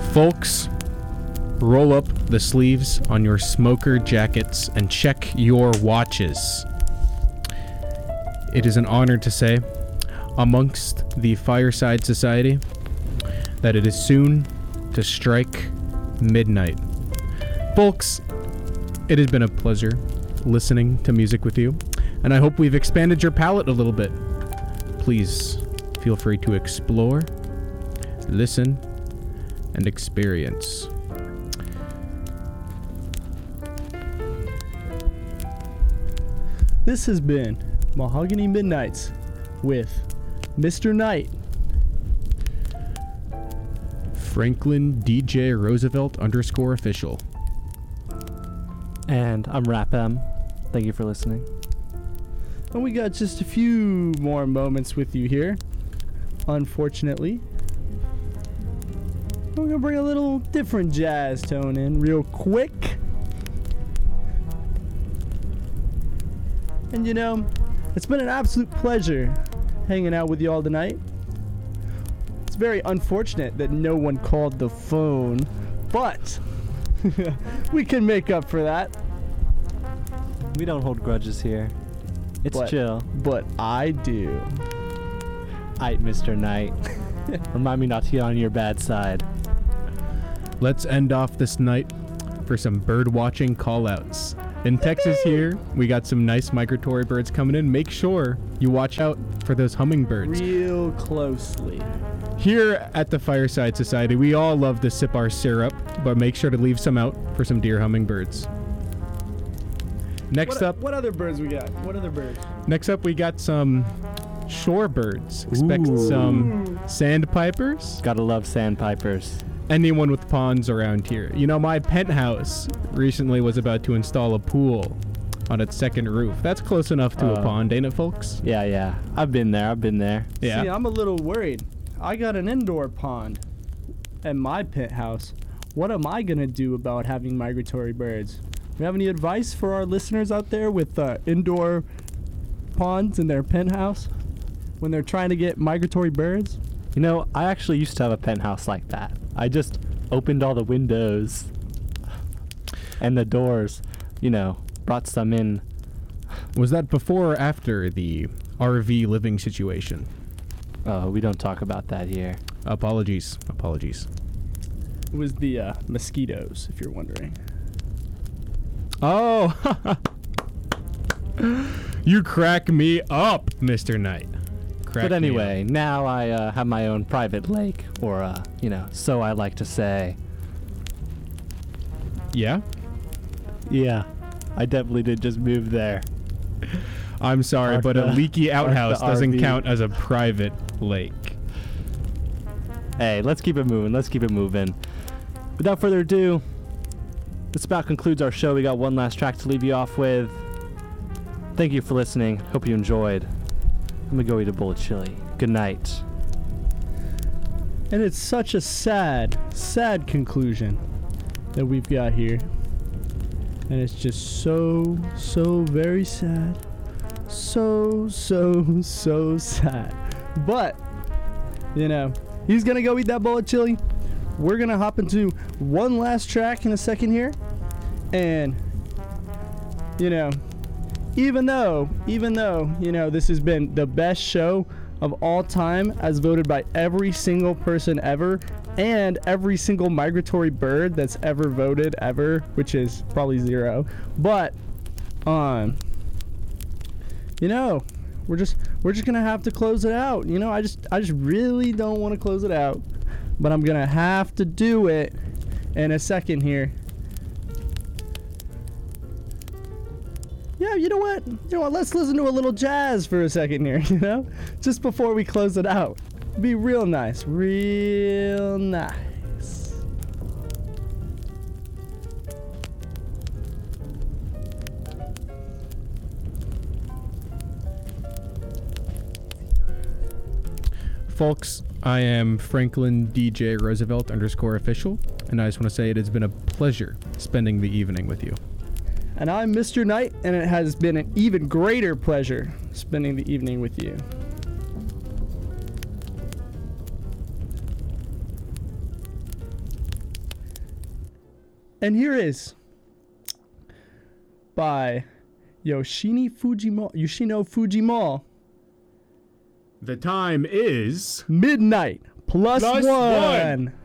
Folks, roll up the sleeves on your smoker jackets and check your watches. It is an honor to say, amongst the Fireside Society, that it is soon to strike midnight. Folks, it has been a pleasure listening to music with you, and I hope we've expanded your palate a little bit. Please feel free to explore, listen, and experience. This has been Mahogany Midnights with Mr. Knight. Franklin DJ Roosevelt _official. And I'm Rap M. Thank you for listening. And we got just a few more moments with you here, unfortunately. We're going to bring a little different jazz tone in real quick. And you know, it's been an absolute pleasure hanging out with you all tonight. It's very unfortunate that no one called the phone, but we can make up for that. We don't hold grudges here. It's chill. But I do. Aight, Mr. Knight. Remind me not to get on your bad side. Let's end off this night for some bird watching call-outs. In Texas here, we got some nice migratory birds coming in. Make sure you watch out for those hummingbirds. Real closely. Here at the Fireside Society, we all love to sip our syrup, but make sure to leave some out for some dear hummingbirds. Next up, what other birds we got? What other birds? Next up, we got some shorebirds. Expect some sandpipers. Gotta love sandpipers. Anyone with ponds around here. You know, my penthouse recently was about to install a pool on its second roof. That's close enough to a pond, ain't it, folks? Yeah. I've been there. Yeah. See, I'm a little worried. I got an indoor pond at my penthouse. What am I gonna do about having migratory birds? Do you have any advice for our listeners out there with indoor ponds in their penthouse when they're trying to get migratory birds? You know, I actually used to have a penthouse like that. I just opened all the windows and the doors, you know, brought some in. Was that before or after the RV living situation? Oh, we don't talk about that here. Apologies. It was the mosquitoes, if you're wondering. Oh, you crack me up, Mr. Knight. But anyway, now I have my own private lake, or, you know, so I like to say. Yeah? Yeah, I definitely did just move there. I'm sorry, but a leaky outhouse doesn't RV. count as a private lake. Hey, let's keep it moving. Without further ado, this about concludes our show. We got one last track to leave you off with. Thank you for listening. Hope you enjoyed. I'm gonna go eat a bowl of chili. Good night. And it's such a sad conclusion that we've got here. And it's just so very sad. So sad. But, you know, he's gonna go eat that bowl of chili. We're gonna hop into one last track in a second here. And, you know, even though, you know, this has been the best show of all time as voted by every single person ever and every single migratory bird that's ever voted ever, which is probably 0. But, you know, we're just gonna have to close it out. You know, I just really don't want to close it out, but I'm gonna have to do it in a second here. Yeah, you know what? Let's listen to a little jazz for a second here, you know? Just before we close it out. Be real nice. Real nice. Folks, I am Franklin DJ Roosevelt _official, and I just want to say it has been a pleasure spending the evening with you. And I'm Mr. Knight, and it has been an even greater pleasure spending the evening with you. And here is by Yoshino Fujimoto. The time is Midnight plus Plus one.